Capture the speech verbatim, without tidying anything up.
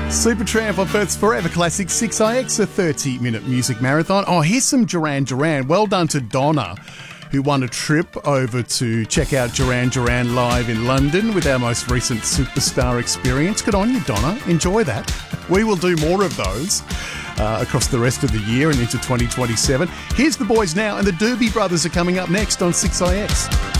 Supertramp on Perth's Forever Classic six I X, a thirty-minute music marathon. Oh, here's some Duran Duran. Well done to Donna, who won a trip over to check out Duran Duran live in London with our most recent Superstar experience. Good on you, Donna. Enjoy that. We will do more of those uh, across the rest of the year and into twenty twenty-seven. Here's the boys now, and the Doobie Brothers are coming up next on six I X.